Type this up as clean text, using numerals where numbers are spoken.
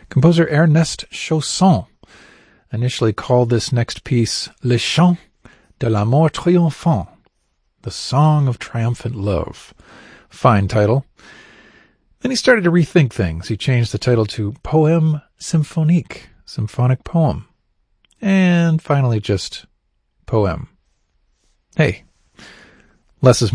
Composer Ernest Chausson initially called this next piece Le Chant de l'amour triomphant, the Song of Triumphant Love. Fine title. Then he started to rethink things. He changed the title to Poème symphonique, symphonic poem. And finally just Poème. Hey, less is more.